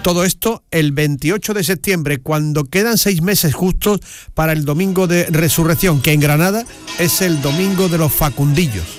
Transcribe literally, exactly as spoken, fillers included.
Todo esto el veintiocho de septiembre, cuando quedan seis meses justos para el domingo de Resurrección, que en Granada es el domingo de los Facundillos.